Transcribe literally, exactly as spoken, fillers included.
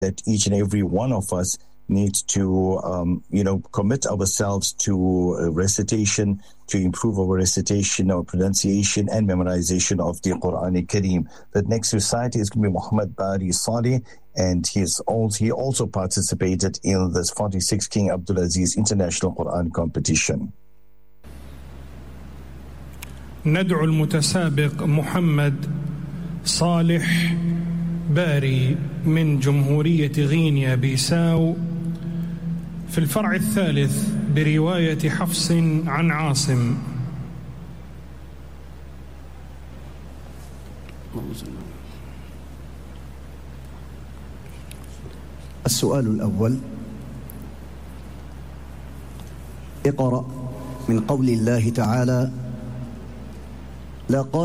that each and every one of us need to, um, you know, commit ourselves to uh, recitation, to improve our recitation, our pronunciation and memorization of the Quran Kareem. The next reciter is going to be Muhammad Bari Saleh, and he's also, he also participated in this forty-sixth King Abdulaziz International Quran Competition. ندعو المتسابق محمد صالح باري من جمهورية غينيا بيساو في الفرع الثالث برواية حفص عن عاصم. السؤال الأول: اقرأ من قول الله تعالى: لقد